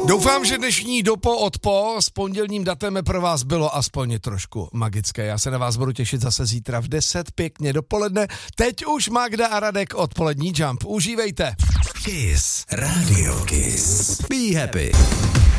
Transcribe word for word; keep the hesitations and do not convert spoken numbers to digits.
Doufám, že dnešní dopo odpo s pondělním datem pro vás bylo aspoň trošku magické. Já se na vás budu těšit zase zítra v deset pěkně dopoledne. Teď už Magda a Radek odpolední Jump. Užívejte. Kiss. Radio Kiss. Be happy.